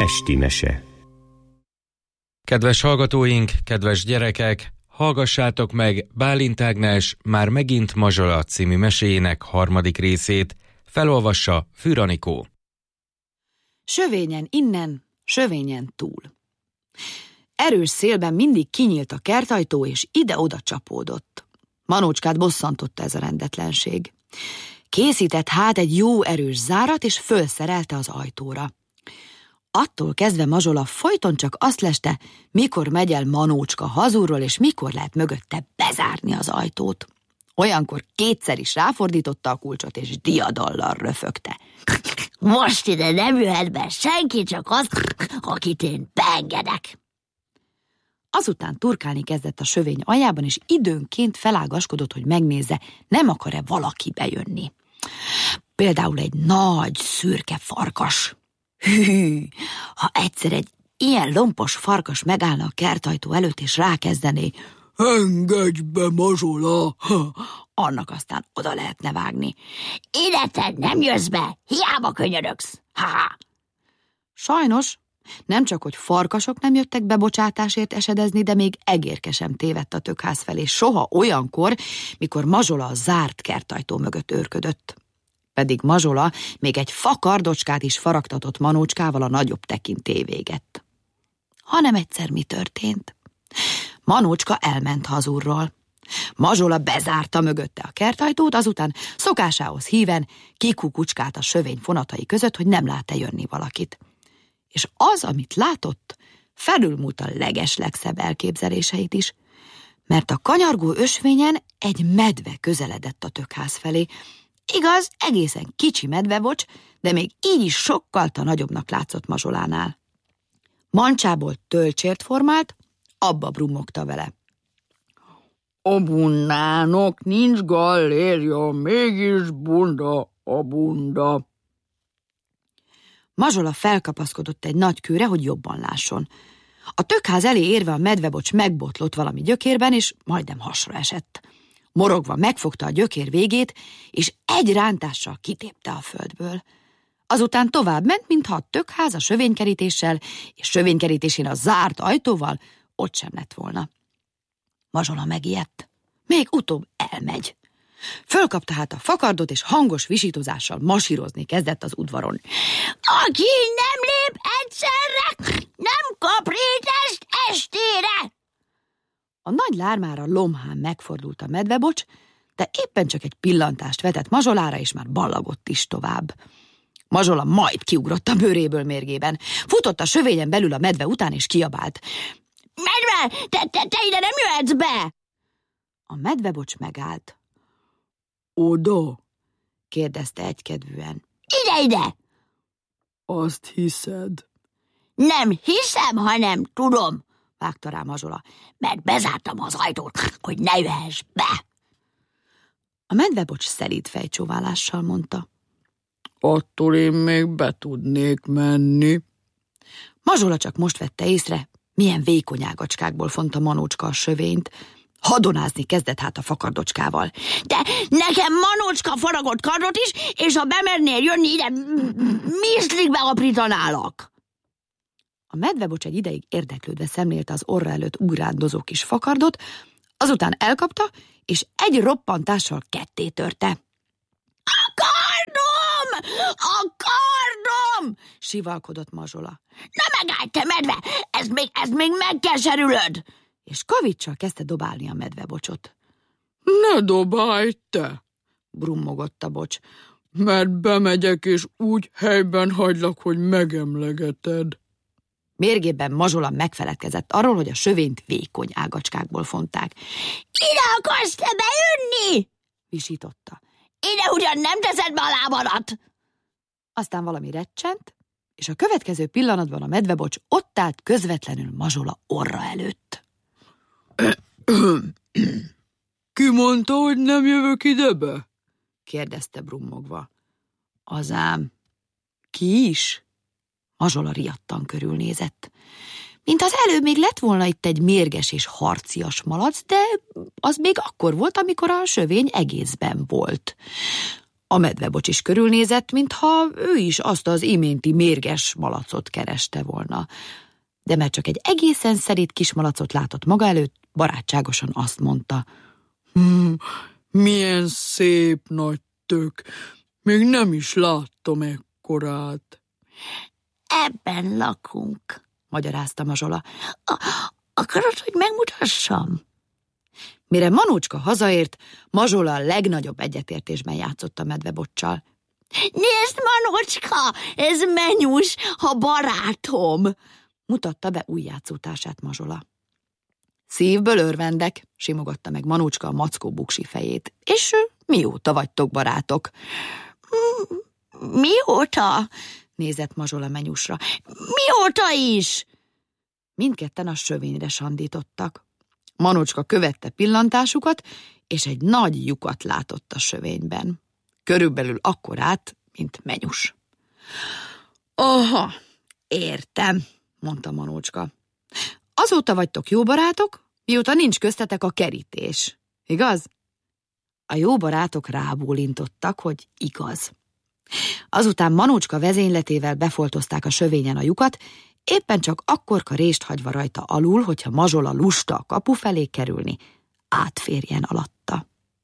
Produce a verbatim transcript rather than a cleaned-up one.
esti mese. Kedves hallgatóink, kedves gyerekek, hallgassátok meg Bálint Ágnes már megint Mazsola című meséjének harmadik részét, felolvassa Fűr Anikó. Sövényen innen, sövényen túl. Erős szélben mindig kinyílt a kertajtó, és ide-oda csapódott. Manócskát bosszantotta ez a rendetlenség. Készített hát egy jó erős zárat, és fölszerelte az ajtóra. Attól kezdve Mazsola folyton csak azt leste, mikor megy el Manócska hazulról, és mikor lehet mögötte bezárni az ajtót. Olyankor kétszer is ráfordította a kulcsot, és diadallal röfögte. Most ide nem jöhet be senki, csak az, akit én beengedek. Azután turkálni kezdett a sövény aljában, és időnként felágaskodott, hogy megnézze, nem akar-e valaki bejönni. Például egy nagy, szürke farkas. Hű, ha egyszer egy ilyen lompos farkas megállna a kertajtó előtt, és rákezdené, engedj be, Mazsola, annak aztán oda lehetne vágni. Ide te nem jössz be, hiába könyörögsz. Ha-ha. Sajnos, nem csak, hogy farkasok nem jöttek bebocsátásért esedezni, de még egérke sem tévedt a tökház felé, soha olyankor, mikor Mazsola a zárt kertajtó mögött őrködött. Pedig Mazsola még egy fakardocskát is faragtatott Manócskával a nagyobb tekintély végett. Hanem egyszer mi történt? Manócska elment hazulról. Mazsola bezárta mögötte a kertajtót, azután szokásához híven kikukucskált a sövény fonatai között, hogy nem lát-e jönni valakit. És az, amit látott, felülmúlt a legeslegszebb elképzeléseit is, mert a kanyargó ösvényen egy medve közeledett a tökház felé. Igaz, egészen kicsi medvebocs, de még így is sokkal nagyobbnak látszott Mazsolánál. Mancsából tölcsért formált, abba brummogta vele. A bundának nincs gallérja, mégis bunda a bunda. Mazsola felkapaszkodott egy nagy kőre, hogy jobban lásson. A tökház elé érve a medvebocs megbotlott valami gyökérben, és majdnem hasra esett. Morogva megfogta a gyökér végét, és egy rántással kitépte a földből. Azután tovább ment, mintha a tökház a sövénykerítéssel, és sövénykerítésén a zárt ajtóval ott sem lett volna. Mazsola megijedt. Még utóbb elmegy. Fölkapta hát a fakardot, és hangos visítozással masírozni kezdett az udvaron. Aki nem lép egyszerre, nem kap rétest estére! A nagy lármára lomhán megfordult a medvebocs, de éppen csak egy pillantást vetett Mazsolára, és már ballagott is tovább. Mazsola majd kiugrott a bőréből mérgében. Futott a sövényen belül a medve után, és kiabált. Medve, te, te, te ide nem jöhetsz be! A medvebocs megállt. Oda? kérdezte egykedvűen. Ide, ide! Azt hiszed? Nem hiszem, hanem tudom, vágta rá Mazsola, mert bezártam az ajtót, hogy ne jöhess be. A medvebocs szelíd fejcsóválással mondta. Attól én még be tudnék menni. Mazsola csak most vette észre, milyen vékony ágacskákból fonta Manócska a sövényt. Hadonázni kezdett hát a fakardocskával. De nekem Manócska faragott kardot is, és ha bemernél jönni ide, miszlikbe aprítanálak. A medvebocs egy ideig érdeklődve szemlélte az orra előtt ugrándozó kis fakardot, azután elkapta, és egy roppantással ketté törte. A kardom! A kardom! Sivalkodott Mazsola. Na megállj, te medve! Ez még, ez még megkeserülöd! És kavicsal kezdte dobálni a medvebocsot. Ne dobálj te! Brummogott a bocs. Mert bemegyek, és úgy helyben hagylak, hogy megemlegeted. Mérgében Mazsola megfeledkezett arról, hogy a sövényt vékony ágacskákból fonták. Ide akarsz te bejönni? Visította. Ide ugyan nem teszed be a lábadat! Aztán valami recsent, és a következő pillanatban a medvebocs ott állt közvetlenül Mazsola orra előtt. Ki mondta, hogy nem jövök ide be? kérdezte brummogva. Azám, ki is? Mazsola riadtan körülnézett. Mint az előbb még lett volna itt egy mérges és harcias malac, de az még akkor volt, amikor a sövény egészben volt. A medvebocs is körülnézett, mintha ő is azt az iménti mérges malacot kereste volna. De mert csak egy egészen szerint kis malacot látott maga előtt, barátságosan azt mondta: Hmm, milyen szép nagy tök, még nem is láttam ekkorát. Ebben lakunk, magyarázta Mazsola. A- akarod, hogy megmutassam? Mire Manócska hazaért, Mazsola a legnagyobb egyetértésben játszott a medveboccsal. Nézd, Manócska, ez Menyus, a barátom! Mutatta be új játszótársát Mazsola. Szívből örvendek, simogatta meg Manócska a mackó buksi fejét. És mióta vagytok barátok? Mióta? Nézett Mazsola Menyusra. Mióta is? Mindketten a sövényre sandítottak. Manócska követte pillantásukat, és egy nagy lyukat látott a sövényben. Körülbelül akkorát, mint Menyus. Aha, értem, mondta Manócska. Azóta vagytok jó barátok, mióta nincs köztetek a kerítés, igaz? A jó barátok rábólintottak, hogy igaz. Azután Manócska vezényletével befoltozták a sövényen a lyukat, éppen csak akkorka rést hagyva rajta alul, hogyha Mazsola lusta a kapu felé kerülni, átférjen alatta.